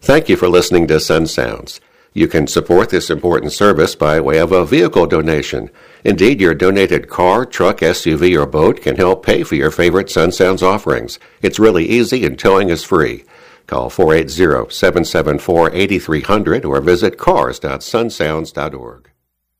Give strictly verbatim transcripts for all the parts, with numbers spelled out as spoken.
Thank you for listening to Sun Sounds. You can support this important service by way of a vehicle donation. Indeed, your donated car, truck, S U V, or boat can help pay for your favorite Sun Sounds offerings. It's really easy and towing is free. Call four eight zero, seven seven four, eight three zero zero or visit cars dot sun sounds dot org.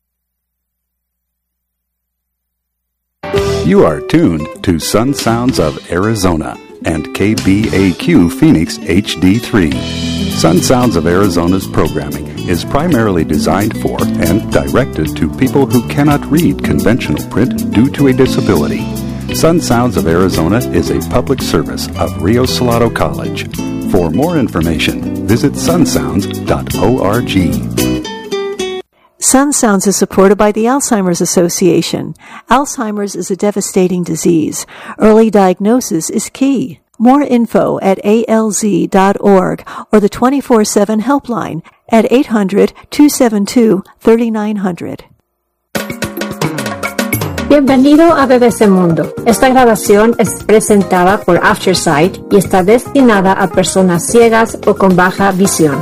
You are tuned to Sun Sounds of Arizona and K B A Q Phoenix H D three. Sun Sounds of Arizona's programming is primarily designed for and directed to people who cannot read conventional print due to a disability. Sun Sounds of Arizona is a public service of Rio Salado College. For more information, visit sun sounds dot org. Sun Sounds is supported by the Alzheimer's Association. Alzheimer's is a devastating disease. Early diagnosis is key. More info at A L Z dot org or the twenty-four seven helpline at eight hundred, two seven two, three nine zero zero. Bienvenido a B B C Mundo. Esta grabación es presentada por Aftersight y está destinada a personas ciegas o con baja visión.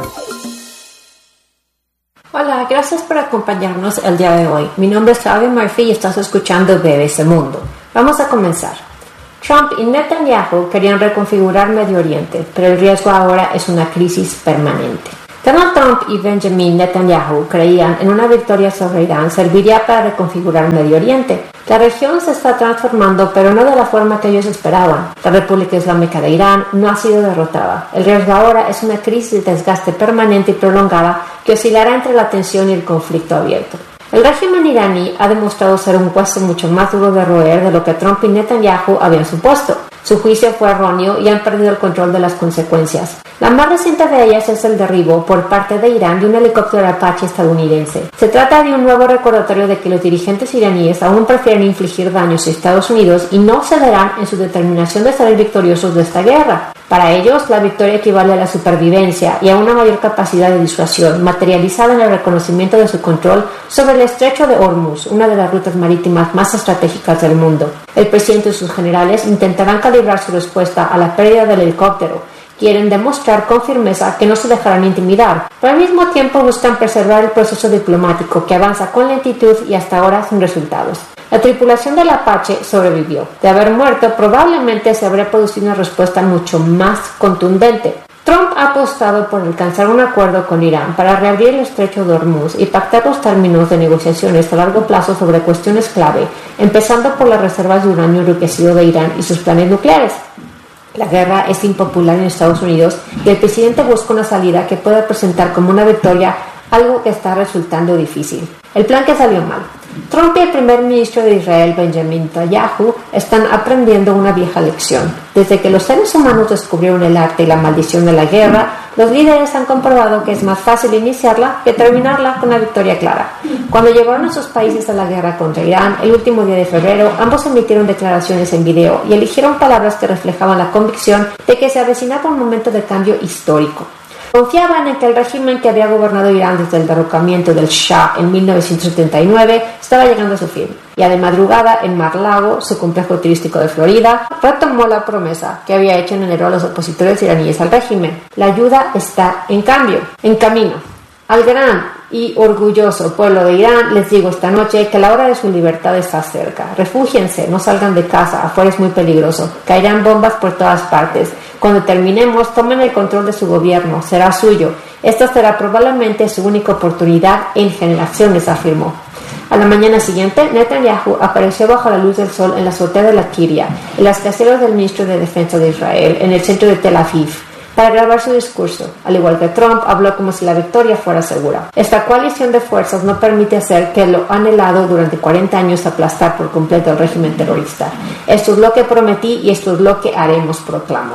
Hola, gracias por acompañarnos el día de hoy. Mi nombre es Claudia Murphy y estás escuchando B B C Mundo. Vamos a comenzar. Trump y Netanyahu querían reconfigurar Medio Oriente, pero el riesgo ahora es una crisis permanente. Donald Trump y Benjamin Netanyahu creían en una victoria sobre Irán serviría para reconfigurar Medio Oriente. La región se está transformando, pero no de la forma que ellos esperaban. La República Islámica de Irán no ha sido derrotada. El riesgo ahora es una crisis de desgaste permanente y prolongada que oscilará entre la tensión y el conflicto abierto. El régimen iraní ha demostrado ser un hueso mucho más duro de roer de lo que Trump y Netanyahu habían supuesto. Su juicio fue erróneo y han perdido el control de las consecuencias. La más reciente de ellas es el derribo por parte de Irán de un helicóptero Apache estadounidense. Se trata de un nuevo recordatorio de que los dirigentes iraníes aún prefieren infligir daños a Estados Unidos y no cederán en su determinación de salir victoriosos de esta guerra. Para ellos, la victoria equivale a la supervivencia y a una mayor capacidad de disuasión, materializada en el reconocimiento de su control sobre el estrecho de Hormuz, una de las rutas marítimas más estratégicas del mundo. El presidente y sus generales intentarán calibrar su respuesta a la pérdida del helicóptero. Quieren demostrar con firmeza que no se dejarán intimidar, pero al mismo tiempo buscan preservar el proceso diplomático que avanza con lentitud y hasta ahora sin resultados. La tripulación del Apache sobrevivió. De haber muerto, probablemente se habría producido una respuesta mucho más contundente. Trump ha apostado por alcanzar un acuerdo con Irán para reabrir el estrecho de Hormuz y pactar los términos de negociaciones a largo plazo sobre cuestiones clave, empezando por las reservas de uranio enriquecido de Irán y sus planes nucleares. La guerra es impopular en Estados Unidos y el presidente busca una salida que pueda presentar como una victoria, algo que está resultando difícil. El plan que salió mal. Trump y el primer ministro de Israel, Benjamin Netanyahu, están aprendiendo una vieja lección. Desde que los seres humanos descubrieron el arte y la maldición de la guerra, los líderes han comprobado que es más fácil iniciarla que terminarla con una victoria clara. Cuando llevaron a sus países a la guerra contra Irán, el último día de febrero, ambos emitieron declaraciones en video y eligieron palabras que reflejaban la convicción de que se avecinaba un momento de cambio histórico. Confiaban en que el régimen que había gobernado Irán desde el derrocamiento del Shah en mil novecientos setenta y nueve estaba llegando a su fin. Y a de madrugada, en Mar-a-Lago, su complejo turístico de Florida, retomó la promesa que había hecho en enero a los opositores iraníes al régimen. La ayuda está en cambio, en camino. Al gran y orgulloso pueblo de Irán les digo esta noche que la hora de su libertad está cerca. Refúgiense, no salgan de casa, afuera es muy peligroso. Caerán bombas por todas partes. Cuando terminemos, tomen el control de su gobierno, será suyo. Esta será probablemente su única oportunidad en generaciones, afirmó. A la mañana siguiente, Netanyahu apareció bajo la luz del sol en la azotea de la Kiria, en las caseras del ministro de Defensa de Israel, en el centro de Tel Aviv, para grabar su discurso. Al igual que Trump, habló como si la victoria fuera segura. Esta coalición de fuerzas no permite hacer que lo anhelado durante cuarenta años aplastar por completo al régimen terrorista. Esto es lo que prometí y esto es lo que haremos, proclamó.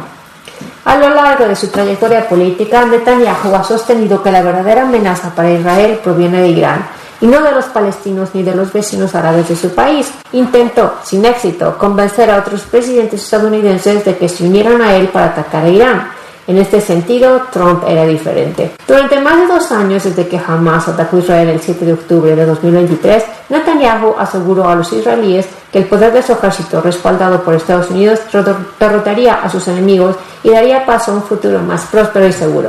A lo largo de su trayectoria política, Netanyahu ha sostenido que la verdadera amenaza para Israel proviene de Irán y no de los palestinos ni de los vecinos árabes de su país. Intentó, sin éxito, convencer a otros presidentes estadounidenses de que se unieran a él para atacar a Irán. En este sentido, Trump era diferente. Durante más de dos años desde que Hamas atacó a Israel el siete de octubre de dos mil veintitrés, Netanyahu aseguró a los israelíes que el poder de su ejército, respaldado por Estados Unidos, derrotaría a sus enemigos y daría paso a un futuro más próspero y seguro.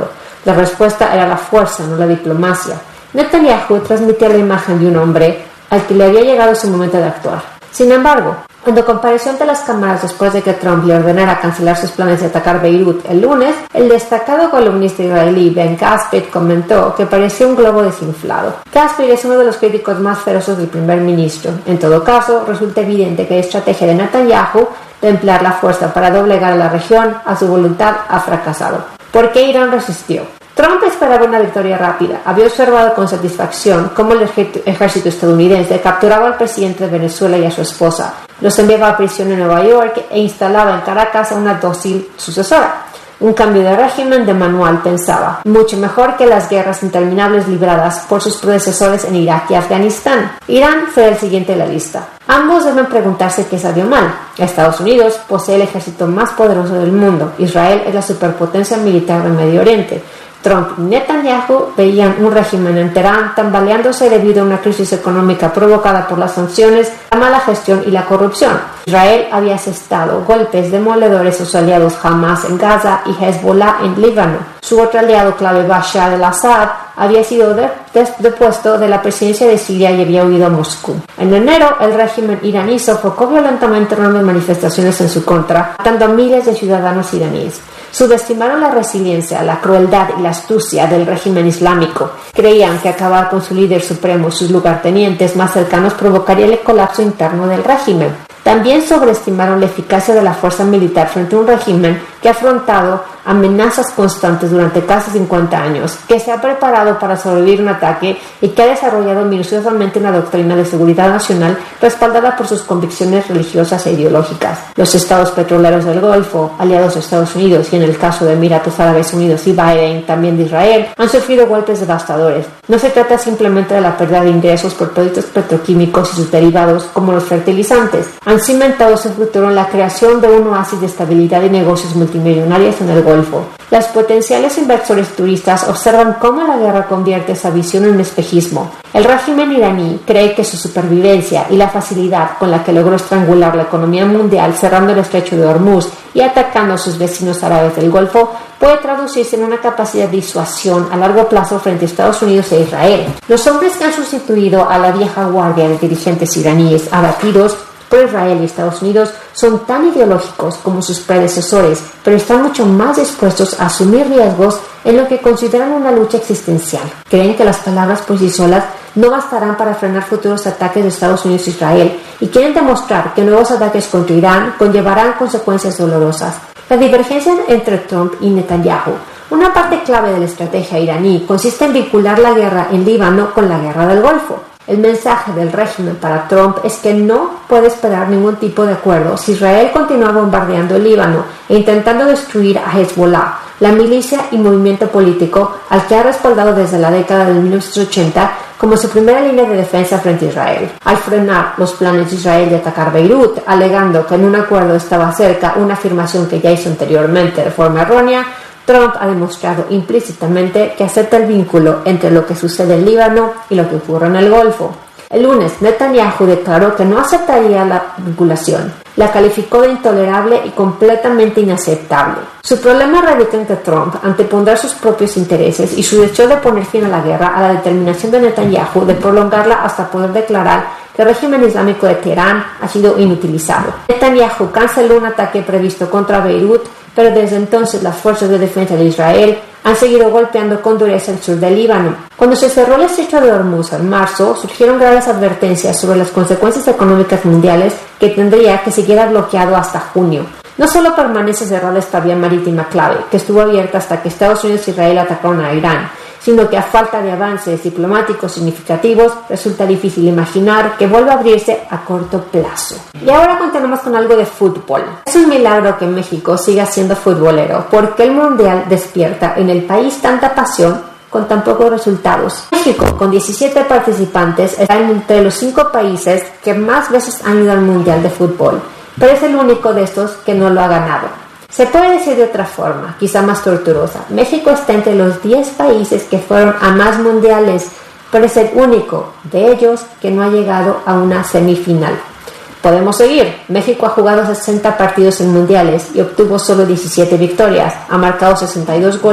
La respuesta era la fuerza, no la diplomacia. Netanyahu transmitía la imagen de un hombre al que le había llegado su momento de actuar. Sin embargo, cuando compareció ante las cámaras después de que Trump le ordenara cancelar sus planes de atacar Beirut el lunes, el destacado columnista israelí Ben Caspit comentó que parecía un globo desinflado. Caspit es uno de los críticos más feroces del primer ministro. En todo caso, resulta evidente que la estrategia de Netanyahu de emplear la fuerza para doblegar a la región a su voluntad ha fracasado. ¿Por qué Irán resistió? Trump esperaba una victoria rápida. Había observado con satisfacción cómo el ejército estadounidense capturaba al presidente de Venezuela y a su esposa, los enviaba a prisión en Nueva York e instalaba en Caracas a una dócil sucesora. Un cambio de régimen de manual, pensaba, mucho mejor que las guerras interminables libradas por sus predecesores en Irak y Afganistán. Irán fue el siguiente en la lista. Ambos deben preguntarse qué salió mal. Estados Unidos posee el ejército más poderoso del mundo. Israel es la superpotencia militar del Medio Oriente. Trump y Netanyahu veían un régimen en Teherán tambaleándose debido a una crisis económica provocada por las sanciones, la mala gestión y la corrupción. Israel había asestado golpes demoledores a sus aliados Hamas en Gaza y Hezbollah en Líbano. Su otro aliado clave, Bashar al-Assad, había sido de, de, depuesto de la presidencia de Siria y había huido a Moscú. En enero, el régimen iraní sofocó violentamente enormes manifestaciones en su contra, matando a miles de ciudadanos iraníes. Subestimaron la resiliencia, la crueldad y la astucia del régimen islámico. Creían que acabar con su líder supremo y sus lugartenientes más cercanos provocaría el colapso interno del régimen. También sobreestimaron la eficacia de la fuerza militar frente a un régimen que ha afrontado amenazas constantes durante casi cincuenta años, que se ha preparado para sobrevivir un ataque y que ha desarrollado minuciosamente una doctrina de seguridad nacional respaldada por sus convicciones religiosas e ideológicas. Los estados petroleros del Golfo, aliados de Estados Unidos y en el caso de Emiratos Árabes Unidos y Bahrein, también de Israel, han sufrido golpes devastadores. No se trata simplemente de la pérdida de ingresos por productos petroquímicos y sus derivados como los fertilizantes. Han cimentado su futuro en la creación de un oasis de estabilidad y negocios multimillonarios en el Golfo. Los potenciales inversores turistas observan cómo la guerra convierte esa visión en un espejismo. El régimen iraní cree que su supervivencia y la facilidad con la que logró estrangular la economía mundial cerrando el estrecho de Hormuz y atacando a sus vecinos árabes del Golfo puede traducirse en una capacidad de disuasión a largo plazo frente a Estados Unidos e Israel. Los hombres que han sustituido a la vieja guardia de dirigentes iraníes abatidos por Israel y Estados Unidos son tan ideológicos como sus predecesores, pero están mucho más dispuestos a asumir riesgos en lo que consideran una lucha existencial. Creen que las palabras por sí solas no bastarán para frenar futuros ataques de Estados Unidos e Israel y quieren demostrar que nuevos ataques contra Irán conllevarán consecuencias dolorosas. La divergencia entre Trump y Netanyahu. Una parte clave de la estrategia iraní consiste en vincular la guerra en Líbano con la guerra del Golfo. El mensaje del régimen para Trump es que no puede esperar ningún tipo de acuerdo si Israel continúa bombardeando el Líbano e intentando destruir a Hezbollah, la milicia y movimiento político al que ha respaldado desde la década de mil novecientos ochenta como su primera línea de defensa frente a Israel. Al frenar los planes de Israel de atacar Beirut, alegando que en un acuerdo estaba cerca, una afirmación que ya hizo anteriormente de forma errónea, Trump ha demostrado implícitamente que acepta el vínculo entre lo que sucede en Líbano y lo que ocurre en el Golfo. El lunes, Netanyahu declaró que no aceptaría la vinculación. La calificó de intolerable y completamente inaceptable. Su problema radica en que Trump antepondrá sus propios intereses y su deseo de poner fin a la guerra a la determinación de Netanyahu de prolongarla hasta poder declarar que el régimen islámico de Teherán ha sido inutilizado. Netanyahu canceló un ataque previsto contra Beirut, pero desde entonces las fuerzas de defensa de Israel han seguido golpeando con dureza el sur del Líbano. Cuando se cerró el estrecho de Hormuz en marzo, surgieron graves advertencias sobre las consecuencias económicas mundiales que tendría que siguiera bloqueado hasta junio. No solo permanece cerrada esta vía marítima clave, que estuvo abierta hasta que Estados Unidos e Israel atacaron a Irán, sino que a falta de avances diplomáticos significativos, resulta difícil imaginar que vuelva a abrirse a corto plazo. Y ahora continuamos con algo de fútbol. Es un milagro que México siga siendo futbolero, porque el Mundial despierta en el país tanta pasión con tan pocos resultados. México, con diecisiete participantes, está entre los cinco países que más veces han ido al Mundial de fútbol, pero es el único de estos que no lo ha ganado. Se puede decir de otra forma, quizá más torturosa. México está entre los diez países que fueron a más mundiales, pero es el único de ellos que no ha llegado a una semifinal. Podemos seguir. México ha jugado sesenta partidos en mundiales y obtuvo solo diecisiete victorias, ha marcado sesenta y dos goles y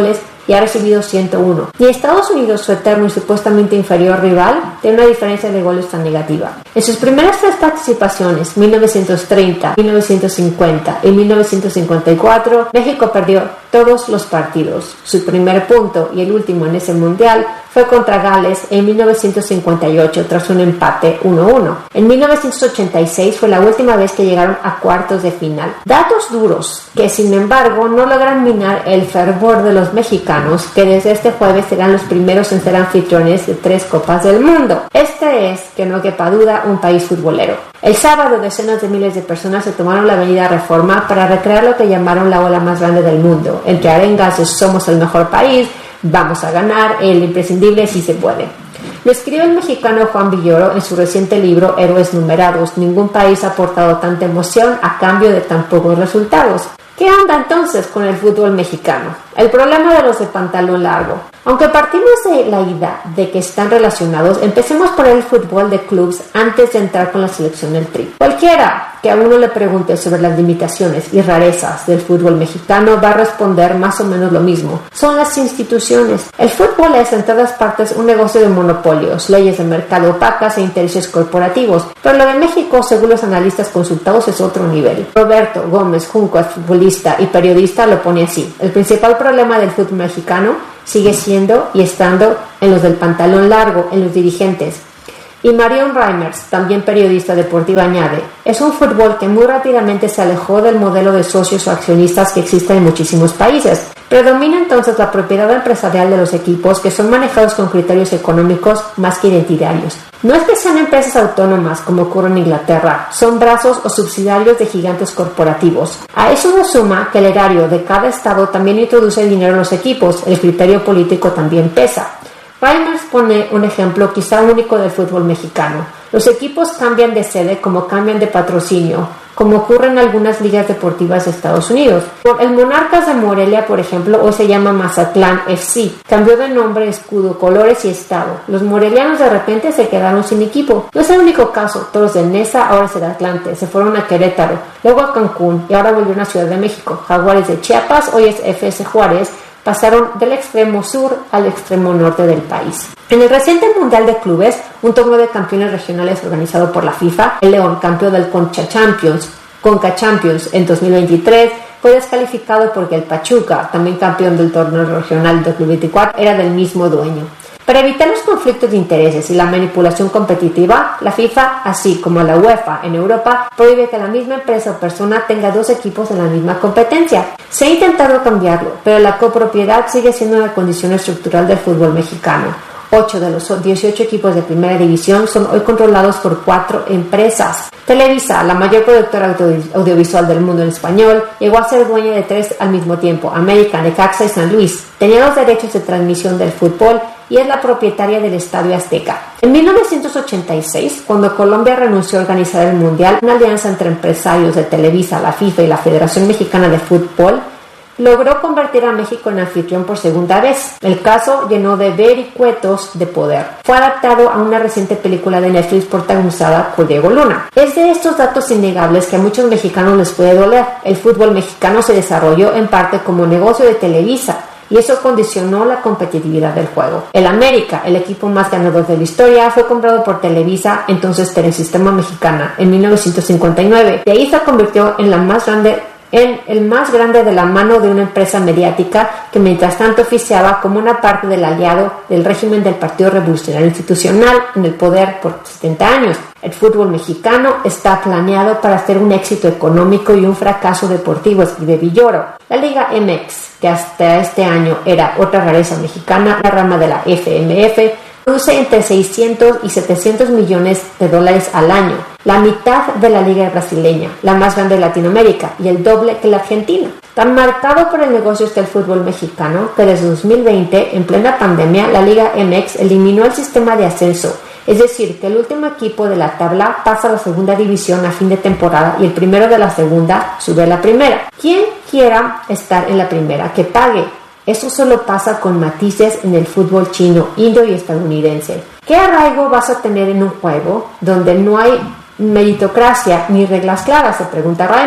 y ha recibido ciento uno. Ni Estados Unidos, su eterno y supuestamente inferior rival, tiene una diferencia de goles tan negativa. En sus primeras tres participaciones, mil novecientos treinta, mil novecientos cincuenta y mil novecientos cincuenta y cuatro, México perdió todos los partidos. Su primer punto y el último en ese mundial fue contra Gales en mil novecientos cincuenta y ocho tras un empate uno uno. En mil novecientos ochenta y seis fue la última vez que llegaron a cuartos de final. Datos duros que sin embargo no logran minar el fervor de los mexicanos, que desde este jueves serán los primeros en ser anfitriones de tres Copas del Mundo. Este es, que no quepa duda, un país futbolero. El sábado decenas de miles de personas se tomaron la avenida Reforma para recrear lo que llamaron la ola más grande del mundo, entre arengas de somos el mejor país, vamos a ganar, el imprescindible sí se puede. Lo escribe el mexicano Juan Villoro en su reciente libro Héroes Numerados. Ningún país ha aportado tanta emoción a cambio de tan pocos resultados. ¿Qué onda entonces con el fútbol mexicano? El problema de los de pantalón largo. Aunque partimos de la idea de que están relacionados, empecemos por el fútbol de clubes antes de entrar con la selección del Tri. Cualquiera que a uno le pregunte sobre las limitaciones y rarezas del fútbol mexicano va a responder más o menos lo mismo. Son las instituciones. El fútbol es en todas partes un negocio de monopolios, leyes de mercado opacas e intereses corporativos. Pero lo de México, según los analistas consultados, es otro nivel. Roberto Gómez Junco, futbolista y periodista, lo pone así. El principal problema del fútbol mexicano sigue siendo y estando en los del pantalón largo, en los dirigentes. Y Marion Reimers, también periodista deportiva, añade: es un fútbol que muy rápidamente se alejó del modelo de socios o accionistas que existe en muchísimos países. Predomina entonces la propiedad empresarial de los equipos, que son manejados con criterios económicos más que identitarios. No es que sean empresas autónomas como ocurre en Inglaterra, son brazos o subsidiarios de gigantes corporativos. A eso se suma que el erario de cada estado también introduce dinero en los equipos, el criterio político también pesa. Reimers pone un ejemplo quizá único del fútbol mexicano. Los equipos cambian de sede como cambian de patrocinio, como ocurre en algunas ligas deportivas de Estados Unidos. El Monarcas de Morelia, por ejemplo, hoy se llama Mazatlán F C. Cambió de nombre, escudo, colores y estado. Los morelianos de repente se quedaron sin equipo. No es el único caso. Toros de Nesa, ahora es el Atlante. Se fueron a Querétaro, luego a Cancún y ahora volvieron a Ciudad de México. Jaguares de Chiapas, hoy es F S Juárez. Pasaron del extremo sur al extremo norte del país. En el reciente Mundial de Clubes, un torneo de campeones regionales organizado por la FIFA, el León, campeón del Concha Champions, Conca Champions en dos mil veintitrés, fue descalificado porque el Pachuca, también campeón del torneo regional dos mil veinticuatro, era del mismo dueño. Para evitar los conflictos de intereses y la manipulación competitiva, la FIFA, así como la UEFA en Europa, prohíbe que la misma empresa o persona tenga dos equipos en la misma competencia. Se ha intentado cambiarlo, pero la copropiedad sigue siendo una condición estructural del fútbol mexicano. Ocho de los dieciocho equipos de primera división son hoy controlados por cuatro empresas. Televisa, la mayor productora audiovisual del mundo en español, llegó a ser dueña de tres al mismo tiempo: América, Necaxa y San Luis. Tenía los derechos de transmisión del fútbol y es la propietaria del Estadio Azteca. En mil novecientos ochenta y seis, cuando Colombia renunció a organizar el Mundial, una alianza entre empresarios de Televisa, la FIFA y la Federación Mexicana de Fútbol logró convertir a México en anfitrión por segunda vez. El caso llenó de vericuetos de poder. Fue adaptado a una reciente película de Netflix protagonizada por Diego Luna. Es de estos datos innegables que a muchos mexicanos les puede doler. El fútbol mexicano se desarrolló en parte como negocio de Televisa, y eso condicionó la competitividad del juego. El América, el equipo más ganador de la historia, fue comprado por Televisa, entonces Telesistema Mexicana, en mil novecientos cincuenta y nueve. De ahí se convirtió en la más grande en el más grande de la mano de una empresa mediática que mientras tanto oficiaba como una parte del aliado del régimen del Partido Revolucionario Institucional en el poder por setenta años. El fútbol mexicano está planeado para ser un éxito económico y un fracaso deportivo, escribe Villoro. La Liga M X, que hasta este año era otra rareza mexicana, la rama de la F M F, produce entre seiscientos y setecientos millones de dólares al año, la mitad de la liga brasileña, la más grande de Latinoamérica, y el doble que la Argentina. Tan marcado por el negocio está el fútbol mexicano que desde dos mil veinte, en plena pandemia, la Liga M X eliminó el sistema de ascenso, es decir, que el último equipo de la tabla pasa a la segunda división a fin de temporada y el primero de la segunda sube a la primera. Quien quiera estar en la primera, que pague. Eso solo pasa con matices en el fútbol chino, indio y estadounidense. ¿Qué arraigo vas a tener en un juego donde no hay meritocracia ni reglas claras?, se pregunta Reimers.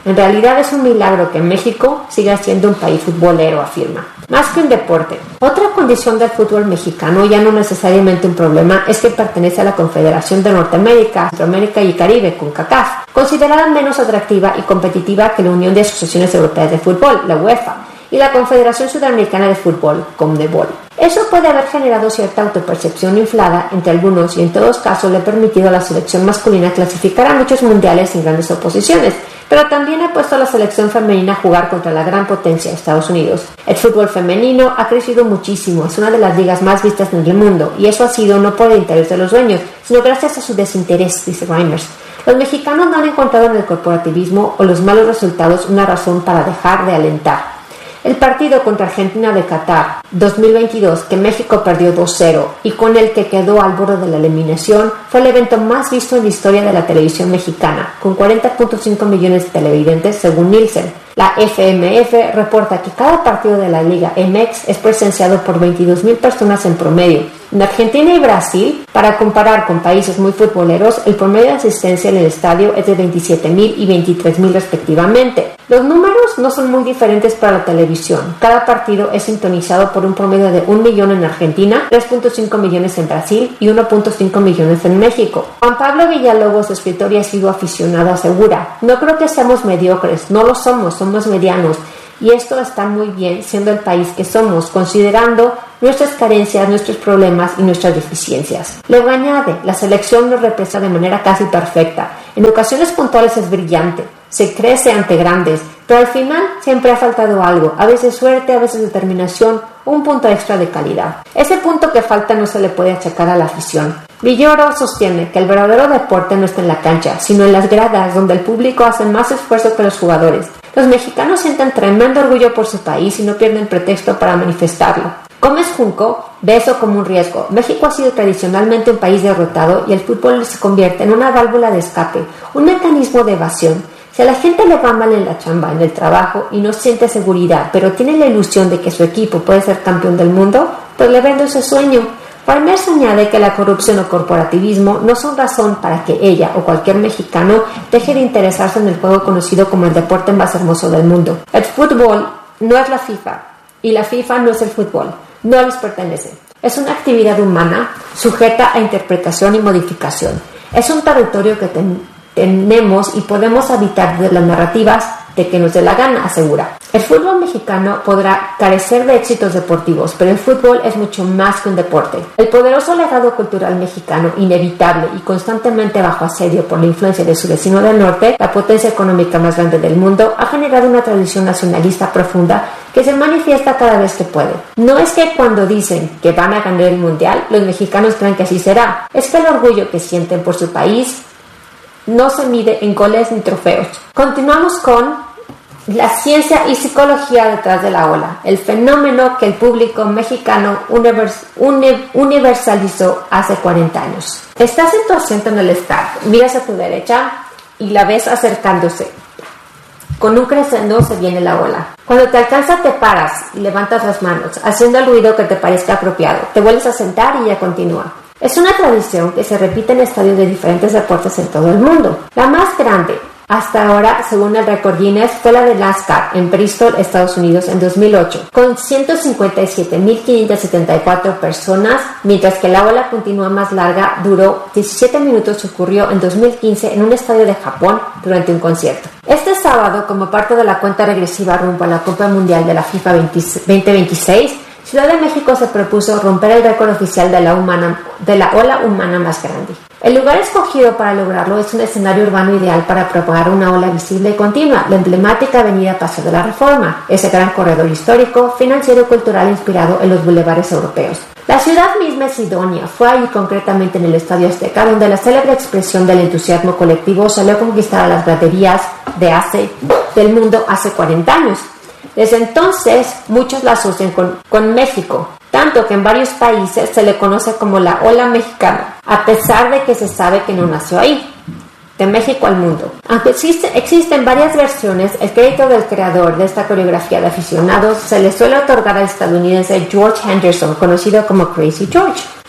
En realidad es un milagro que México siga siendo un país futbolero, afirma. Más que un deporte, otra condición del fútbol mexicano, ya no necesariamente un problema, es que pertenece a la Confederación de Norteamérica, Centroamérica y Caribe, CONCACAF, considerada menos atractiva y competitiva que la Unión de Asociaciones Europeas de Fútbol, la UEFA, y la Confederación Sudamericana de Fútbol, CONMEBOL. Eso puede haber generado cierta autopercepción inflada entre algunos y en todos casos le ha permitido a la selección masculina clasificar a muchos mundiales sin grandes oposiciones, pero también ha puesto a la selección femenina a jugar contra la gran potencia de Estados Unidos. El fútbol femenino ha crecido muchísimo, es una de las ligas más vistas en el mundo, y eso ha sido no por el interés de los dueños, sino gracias a su desinterés, dice Reimers. Los mexicanos no han encontrado en el corporativismo o los malos resultados una razón para dejar de alentar. El partido contra Argentina de Qatar dos mil veintidós, que México perdió dos cero y con el que quedó al borde de la eliminación, fue el evento más visto en la historia de la televisión mexicana, con cuarenta punto cinco millones de televidentes según Nielsen. La F M F reporta que cada partido de la Liga M X es presenciado por veintidós mil personas en promedio. En Argentina y Brasil, para comparar con países muy futboleros, el promedio de asistencia en el estadio es de veintisiete mil y veintitrés mil respectivamente. Los números no son muy diferentes para la televisión. Cada partido es sintonizado por un promedio de un millón en Argentina, tres punto cinco millones en Brasil y uno punto cinco millones en México. Juan Pablo Villalobos, escritor y asiduo aficionado, asegura: no creo que seamos mediocres, no lo somos, somos medianos. Y esto está muy bien siendo el país que somos, considerando nuestras carencias, nuestros problemas y nuestras deficiencias. Luego añade, la selección nos representa de manera casi perfecta. En ocasiones puntuales es brillante, se crece ante grandes, pero al final siempre ha faltado algo, a veces suerte, a veces determinación, un punto extra de calidad. Ese punto que falta no se le puede achacar a la afición. Villoro sostiene que el verdadero deporte no está en la cancha, sino en las gradas, donde el público hace más esfuerzo que los jugadores. Los mexicanos sienten tremendo orgullo por su país y no pierden pretexto para manifestarlo. Gómez Junco ve eso como un riesgo. México ha sido tradicionalmente un país derrotado y el fútbol se convierte en una válvula de escape, un mecanismo de evasión. Si a la gente le va mal en la chamba, en el trabajo y no siente seguridad, pero tiene la ilusión de que su equipo puede ser campeón del mundo, pues le vende ese sueño. Reimers añade que la corrupción o corporativismo no son razón para que ella o cualquier mexicano deje de interesarse en el juego conocido como el deporte más hermoso del mundo. El fútbol no es la FIFA y la FIFA no es el fútbol, no les pertenece. Es una actividad humana sujeta a interpretación y modificación. Es un territorio que ten- tenemos y podemos habitar de las narrativas de que nos dé la gana, asegura. El fútbol mexicano podrá carecer de éxitos deportivos, pero el fútbol es mucho más que un deporte. El poderoso legado cultural mexicano, inevitable y constantemente bajo asedio por la influencia de su vecino del norte, la potencia económica más grande del mundo, ha generado una tradición nacionalista profunda que se manifiesta cada vez que puede. No es que cuando dicen que van a ganar el mundial, los mexicanos crean que así será. Es que el orgullo que sienten por su país no se mide en goles ni trofeos. Continuamos con la ciencia y psicología detrás de la ola, el fenómeno que el público mexicano univers- uni- universalizó hace cuarenta años. Estás en tu asiento en el estadio, miras a tu derecha y la ves acercándose. Con un crescendo se viene la ola. Cuando te alcanza te paras y levantas las manos, haciendo el ruido que te parezca apropiado. Te vuelves a sentar y ya continúa. Es una tradición que se repite en estadios de diferentes deportes en todo el mundo. La más grande hasta ahora, según el récord Guinness, fue la de NASCAR en Bristol, Estados Unidos, en dos mil ocho, con ciento cincuenta y siete mil quinientas setenta y cuatro personas, mientras que la ola continua más larga duró diecisiete minutos y ocurrió en dos mil quince en un estadio de Japón durante un concierto. Este sábado, como parte de la cuenta regresiva rumbo a la Copa Mundial de la FIFA veinte veintiséis, Ciudad de México se propuso romper el récord oficial de la, humana, de la ola humana más grande. El lugar escogido para lograrlo es un escenario urbano ideal para propagar una ola visible y continua, la emblemática avenida Paseo de la Reforma, ese gran corredor histórico, financiero y cultural inspirado en los bulevares europeos. La ciudad misma es idónea, fue allí concretamente en el Estadio Azteca, donde la célebre expresión del entusiasmo colectivo salió a conquistar a las graderías de hace, del mundo hace cuarenta años. Desde entonces, muchos la asocian con, con México, tanto que en varios países se le conoce como la ola mexicana, a pesar de que se sabe que no nació ahí, de México al mundo. Aunque existe, existen varias versiones, el crédito del creador de esta coreografía de aficionados se le suele otorgar al estadounidense George Henderson, conocido como Crazy George.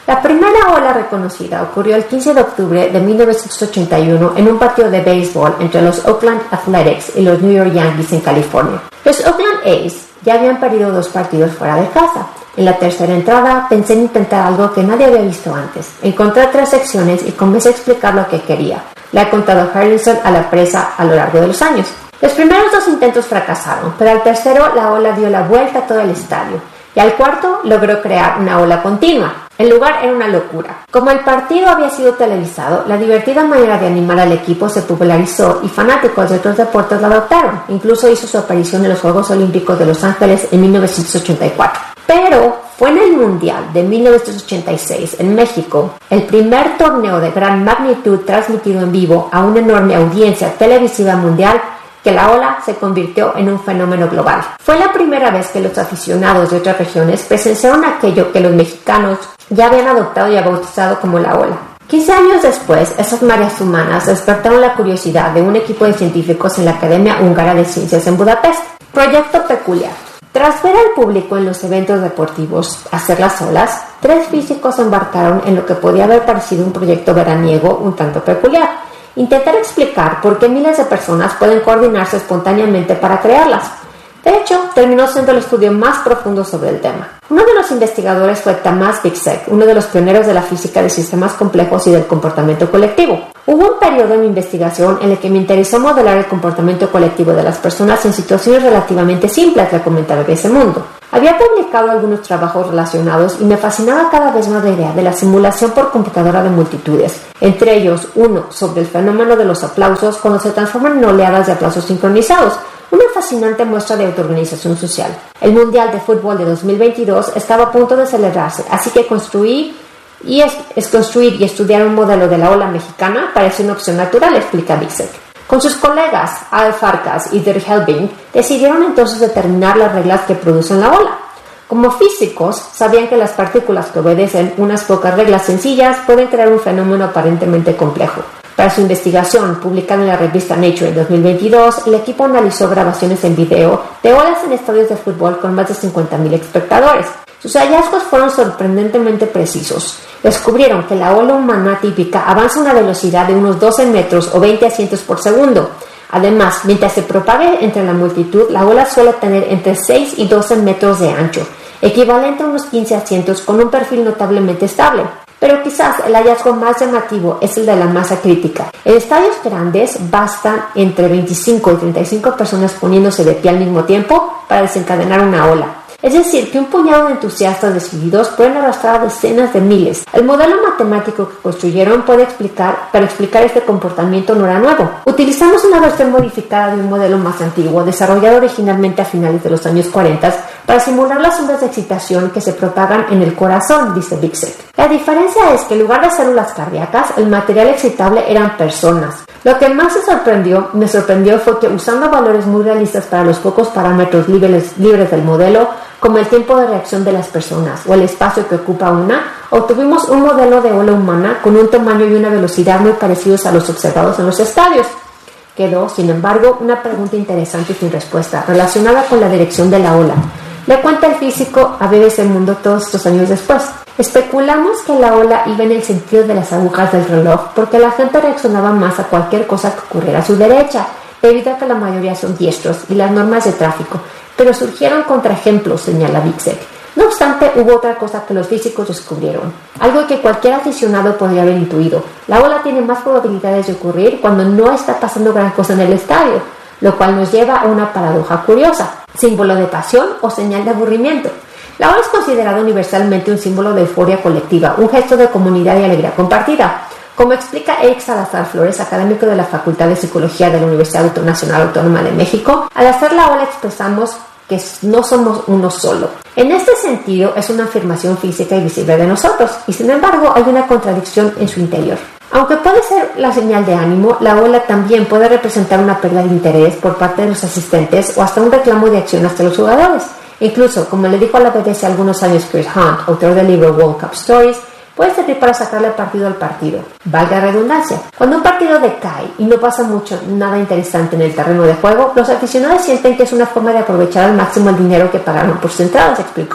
La primera ola reconocida ocurrió el quince de octubre de mil novecientos ochenta y uno en un partido de béisbol entre los Oakland Athletics y los New York Yankees en California. Los Oakland A's ya habían perdido dos partidos fuera de casa. En la tercera entrada pensé en intentar algo que nadie había visto antes. Encontré tres secciones y comencé a explicar lo que quería. Le ha contado Harrison a la prensa a lo largo de los años. Los primeros dos intentos fracasaron, pero al tercero la ola dio la vuelta a todo el estadio. Y al cuarto logró crear una ola continua. El lugar era una locura. Como el partido había sido televisado, la divertida manera de animar al equipo se popularizó y fanáticos de otros deportes la adoptaron. Incluso hizo su aparición en los Juegos Olímpicos de Los Ángeles en mil novecientos ochenta y cuatro. Pero fue en el Mundial de mil novecientos ochenta y seis en México, el primer torneo de gran magnitud transmitido en vivo a una enorme audiencia televisiva mundial, que la ola se convirtió en un fenómeno global. Fue la primera vez que los aficionados de otras regiones presenciaron aquello que los mexicanos ya habían adoptado y bautizado como la ola. quince años después, esas mareas humanas despertaron la curiosidad de un equipo de científicos en la Academia Húngara de Ciencias en Budapest. Proyecto peculiar. Tras ver al público en los eventos deportivos hacer las olas, tres físicos embarcaron en lo que podía haber parecido un proyecto veraniego un tanto peculiar. Intentar explicar por qué miles de personas pueden coordinarse espontáneamente para crearlas. De hecho, terminó siendo el estudio más profundo sobre el tema. Uno de los investigadores fue Tamás Vixek, uno de los pioneros de la física de sistemas complejos y del comportamiento colectivo. Hubo un periodo en mi investigación en el que me interesó modelar el comportamiento colectivo de las personas en situaciones relativamente simples, le comentaba B B C Mundo. Había publicado algunos trabajos relacionados y me fascinaba cada vez más la idea de la simulación por computadora de multitudes, entre ellos uno sobre el fenómeno de los aplausos cuando se transforman en oleadas de aplausos sincronizados, una fascinante muestra de autoorganización social. El Mundial de Fútbol de dos mil veintidós estaba a punto de celebrarse, así que construí y es, es construir y estudiar un modelo de la ola mexicana parece una opción natural, explica Vixek. Con sus colegas Al Farkas y Dirk Helbing decidieron entonces determinar las reglas que producen la ola. Como físicos, sabían que las partículas que obedecen unas pocas reglas sencillas pueden crear un fenómeno aparentemente complejo. Para su investigación, publicada en la revista Nature en dos mil veintidós, el equipo analizó grabaciones en video de olas en estadios de fútbol con más de cincuenta mil espectadores. Sus hallazgos fueron sorprendentemente precisos. Descubrieron que la ola humana típica avanza a una velocidad de unos doce metros o veinte asientos por segundo. Además, mientras se propague entre la multitud, la ola suele tener entre seis y doce metros de ancho, equivalente a unos quince asientos con un perfil notablemente estable. Pero quizás el hallazgo más llamativo es el de la masa crítica. En estadios grandes bastan entre veinticinco y treinta y cinco personas poniéndose de pie al mismo tiempo para desencadenar una ola. Es decir, que un puñado de entusiastas decididos pueden arrastrar a decenas de miles. El modelo matemático que construyeron puede explicar, para explicar este comportamiento no era nuevo. Utilizamos una versión modificada de un modelo más antiguo, desarrollado originalmente a finales de los años cuarenta, para simular las ondas de excitación que se propagan en el corazón, dice Vixek. La diferencia es que en lugar de células cardíacas, el material excitable eran personas. Lo que más se sorprendió, me sorprendió fue que usando valores muy realistas para los pocos parámetros libres, libres del modelo, como el tiempo de reacción de las personas o el espacio que ocupa una, obtuvimos un modelo de ola humana con un tamaño y una velocidad muy parecidos a los observados en los estadios. Quedó, sin embargo, una pregunta interesante y sin respuesta, relacionada con la dirección de la ola. Le cuenta el físico a B B C Mundo todos estos años después. Especulamos que la ola iba en el sentido de las agujas del reloj porque la gente reaccionaba más a cualquier cosa que ocurriera a su derecha, debido a que la mayoría son diestros y las normas de tráfico, pero surgieron contraejemplos, señala Vixek. No obstante, hubo otra cosa que los físicos descubrieron, algo que cualquier aficionado podría haber intuido. La ola tiene más probabilidades de ocurrir cuando no está pasando gran cosa en el estadio, lo cual nos lleva a una paradoja curiosa, símbolo de pasión o señal de aburrimiento. La ola es considerada universalmente un símbolo de euforia colectiva, un gesto de comunidad y alegría compartida. Como explica Eric Salazar Flores, académico de la Facultad de Psicología de la Universidad Nacional Autónoma de México, al hacer la ola expresamos que no somos uno solo. En este sentido, es una afirmación física y visible de nosotros, y sin embargo hay una contradicción en su interior. Aunque puede ser la señal de ánimo, la ola también puede representar una pérdida de interés por parte de los asistentes o hasta un reclamo de acción hacia los jugadores. Incluso, como le dijo a la B B C hace algunos años Chris Hunt, autor del libro World Cup Stories, puede servir para sacarle partido al partido. Valga redundancia. Cuando un partido decae y no pasa mucho, nada interesante en el terreno de juego, los aficionados sienten que es una forma de aprovechar al máximo el dinero que pagaron por sus entradas, explicó.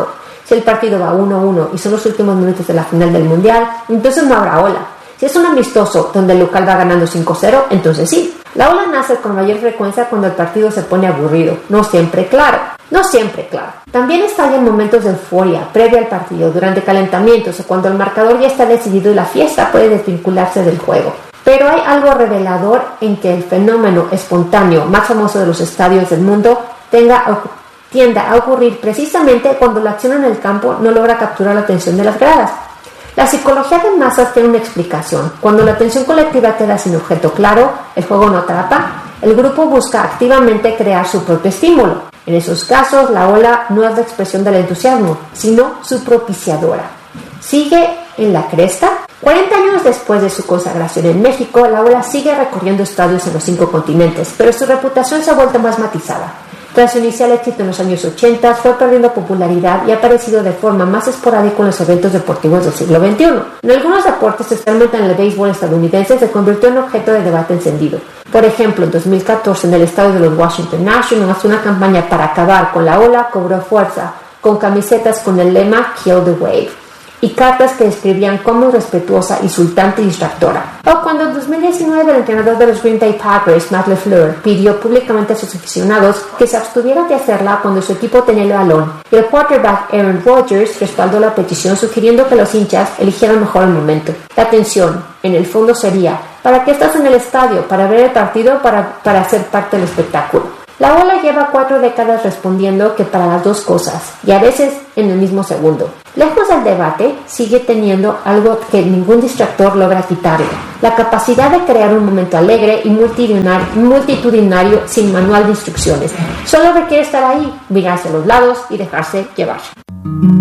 Si el partido va uno a uno y son los últimos minutos de la final del Mundial, entonces no habrá ola. Si es un amistoso donde el local va ganando cinco cero, entonces sí. La ola nace con mayor frecuencia cuando el partido se pone aburrido, no siempre claro. No siempre claro. También estallan momentos de euforia previo al partido, durante calentamientos o cuando el marcador ya está decidido y la fiesta puede desvincularse del juego. Pero hay algo revelador en que el fenómeno espontáneo más famoso de los estadios del mundo tenga, tienda a ocurrir precisamente cuando la acción en el campo no logra capturar la atención de las gradas. La psicología de masas tiene una explicación. Cuando la atención colectiva queda sin objeto claro, el juego no atrapa, el grupo busca activamente crear su propio estímulo. En esos casos, la ola no es la expresión del entusiasmo, sino su propiciadora. ¿Sigue en la cresta? cuarenta años después de su consagración en México, la ola sigue recorriendo estadios en los cinco continentes, pero su reputación se ha vuelto más matizada. Tras su inicial éxito en los años ochenta, fue perdiendo popularidad y ha aparecido de forma más esporádica en los eventos deportivos del siglo veintiuno. En algunos deportes, especialmente en el béisbol estadounidense, se convirtió en objeto de debate encendido. Por ejemplo, en dos mil catorce, en el estadio de los Washington Nationals, una campaña para acabar con la ola cobró fuerza, con camisetas con el lema Kill the Wave y cartas que describían como irrespetuosa, insultante y distractora. O cuando en dos mil diecinueve el entrenador de los Green Bay Packers, Matt LaFleur, pidió públicamente a sus aficionados que se abstuvieran de hacerla cuando su equipo tenía el balón, y el quarterback Aaron Rodgers respaldó la petición sugiriendo que los hinchas eligieran mejor el momento. La atención, en el fondo, sería: ¿para qué estás en el estadio? ¿Para ver el partido o para, para ser parte del espectáculo? La ola lleva cuatro décadas respondiendo que para las dos cosas, y a veces en el mismo segundo. Lejos del debate, sigue teniendo algo que ningún distractor logra quitarle: la capacidad de crear un momento alegre y multitudinario sin manual de instrucciones. Solo requiere estar ahí, mirarse a los lados y dejarse llevar.